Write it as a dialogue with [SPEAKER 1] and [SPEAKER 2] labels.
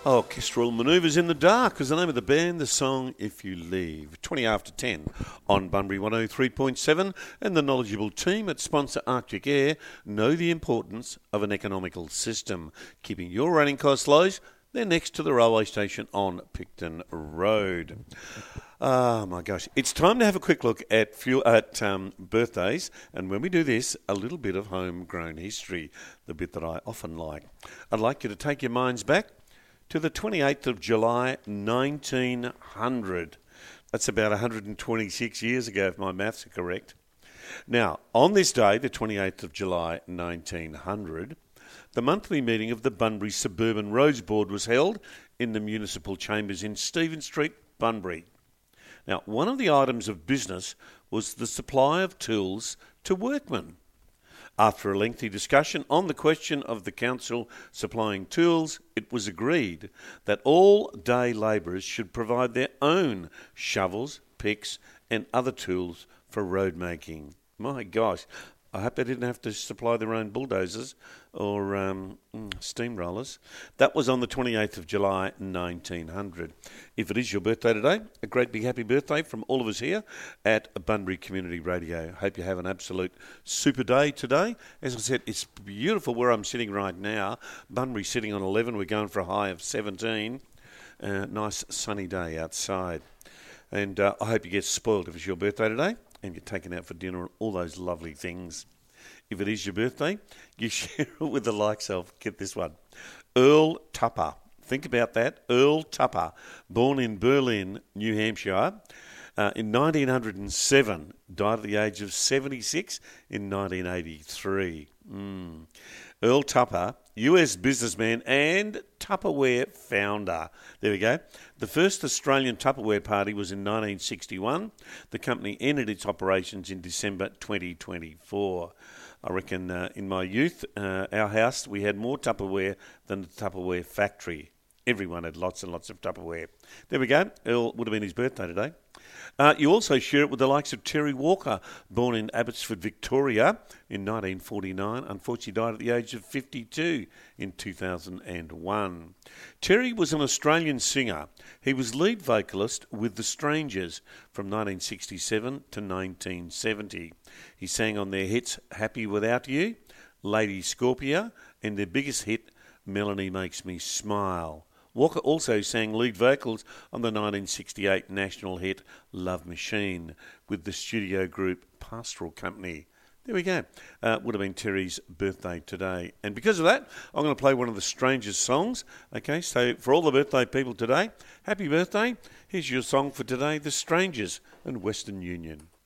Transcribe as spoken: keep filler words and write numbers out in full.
[SPEAKER 1] Orchestral Manoeuvres in the Dark was the name of the band, the song If You Leave. twenty after ten on Bunbury one oh three point seven, and the knowledgeable team at sponsor Arctic Air know the importance of an economical system. Keeping your running costs low, they're next to the railway station on Picton Road. Oh my gosh, it's time to have a quick look at few, at um, birthdays, and when we do this, a little bit of homegrown history, the bit that I often like. I'd like you to take your minds back to the twenty-eighth of July, nineteen hundred. That's about one hundred twenty-six years ago, if my maths are correct. Now, on this day, the twenty-eighth of July, nineteen hundred, the monthly meeting of the Bunbury Suburban Roads Board was held in the municipal chambers in Stephen Street, Bunbury. Now, one of the items of business was the supply of tools to workmen. After a lengthy discussion on the question of the council supplying tools, it was agreed that all day labourers should provide their own shovels, picks and other tools for road making. My gosh, I hope they didn't have to supply their own bulldozers or um, steamrollers. That was on the twenty-eighth of July, nineteen hundred. If it is your birthday today, a great big happy birthday from all of us here at Bunbury Community Radio. Hope you have an absolute super day today. As I said, it's beautiful where I'm sitting right now. Bunbury sitting on eleven. We're going for a high of seventeen. Uh, nice sunny day outside. And uh, I hope you get spoiled if it's your birthday today and you're taken out for dinner and all those lovely things. If it is your birthday, you share it with the likes of, get this one, Earl Tupper. Think about that, Earl Tupper, born in Berlin, New Hampshire, uh, in nineteen oh seven, died at the age of seventy-six in nineteen eighty-three. Mm. Earl Tupper, U S businessman and Tupperware founder. There we go. The first Australian Tupperware party was in nineteen sixty-one. The company ended its operations in December twenty twenty-four. I reckon uh, in my youth, uh, our house, we had more Tupperware than the Tupperware factory. Everyone had lots and lots of Tupperware. There we go. Earl would have been his birthday today. Uh, you also share it with the likes of Terry Walker, born in Abbotsford, Victoria in nineteen forty-nine. Unfortunately died at the age of fifty-two in two thousand one. Terry was an Australian singer. He was lead vocalist with The Strangers from nineteen sixty-seven to nineteen seventy. He sang on their hits Happy Without You, Lady Scorpia, and their biggest hit, Melanie Makes Me Smile. Walker also sang lead vocals on the nineteen sixty-eight national hit Love Machine with the studio group Pastoral Company. There we go. Uh, would have been Terry's birthday today. And because of that, I'm going to play one of the Strangers songs. Okay, so for all the birthday people today, happy birthday. Here's your song for today, The Strangers and Western Union.